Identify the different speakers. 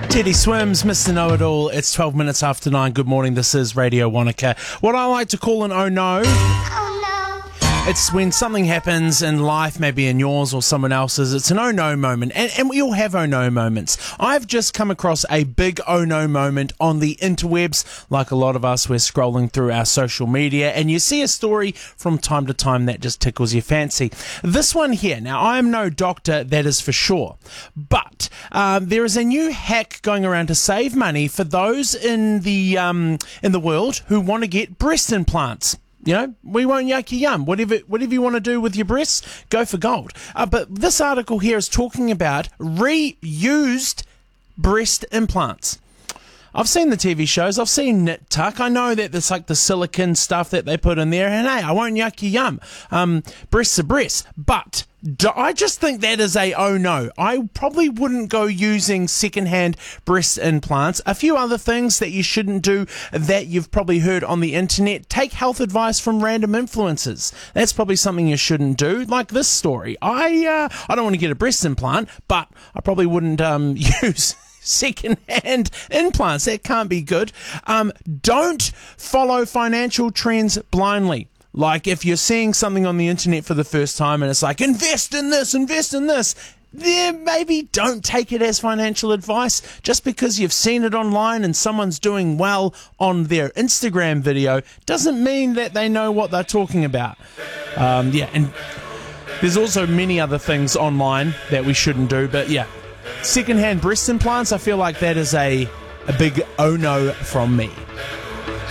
Speaker 1: Teddy Swims, Mr. Know-It-All. It's 12 minutes after 9. Good morning. This is Radio Wanaka. What I like to call an oh no. It's when something happens in life, maybe in yours or someone else's. It's an oh no moment. And we all have oh no moments. I've just come across a big oh no moment on the interwebs. Like a lot of us, we're scrolling through our social media and you see a story from time to time that just tickles your fancy. This one here, now I am no doctor, that is for sure. But there is a new hack going around to save money for those in the world who want to get breast implants. You know, we won't yuck your yum. Whatever you want to do with your breasts, go for gold. But this article here is talking about reused breast implants. I've seen the TV shows. I've seen Knit Tuck. I know that there's like the silicone stuff that they put in there. And hey, I won't yuck your yum. Breasts are breasts. But I just think that is a oh no. I probably wouldn't go using secondhand breast implants. A few other things that you shouldn't do that you've probably heard on the internet. Take health advice from random influencers. That's probably something you shouldn't do. Like this story. I don't want to get a breast implant, but I probably wouldn't use second-hand implants. That can't be good. Don't follow financial trends blindly. Like if you're seeing something on the internet for the first time and it's like, invest in this, then maybe don't take it as financial advice. Just because you've seen it online and someone's doing well on their Instagram video doesn't mean that they know what they're talking about. And there's also many other things online that we shouldn't do, but yeah. Secondhand breast implants, I feel like that is a big oh no from me.